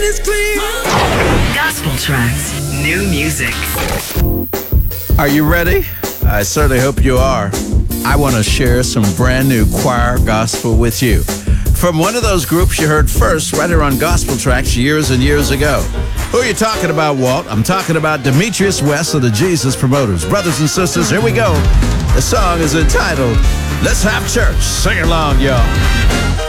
is clean. Gospel tracks, new music. Are you ready? I certainly hope you are. I want to share some brand new choir gospel with you. From one of those groups you heard first right here on Gospel Tracks years and years ago. Who are you talking about, Walt? I'm talking about Demetrius West of the Jesus Promoters. Brothers and sisters, here we go. The song is entitled, Let's Have Church. Sing along, y'all.